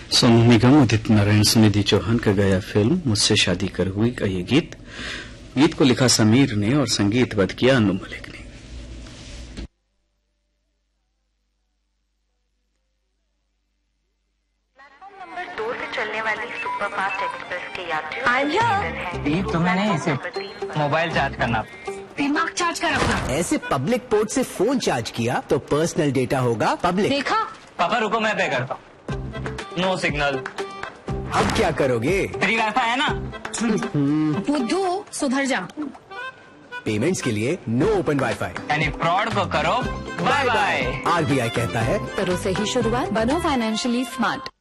सोनू निगम, उदित नारायण, सुनिधि चौहान का गाया फिल्म मुझसे शादी कर हुई का ये गीत को लिखा समीर ने और संगीतबद्ध किया अनु मलिक ने। प्लेटफॉर्म नंबर 2 से चलने वाली सुपरफास्ट एक्सप्रेस के यात्रियों तुम्हें नहीं इसे मोबाइल चार्ज करना, दिमाग चार्ज कर अपना। ऐसे पब्लिक पोर्ट से फोन चार्ज किया तो पर्सनल डेटा होगा पब्लिक। देखा? पापा रुको, मैं पे करता हूँ। No signal. अब क्या करोगे? फ्री वाईफाई है ना? बुद्धू सुधर जा। पेमेंट्स के लिए नो ओपन वाईफाई। यानी फ्रॉड को करो बाय बाय। RBI कहता है करो सही शुरुआत, बनो फाइनेंशियली स्मार्ट।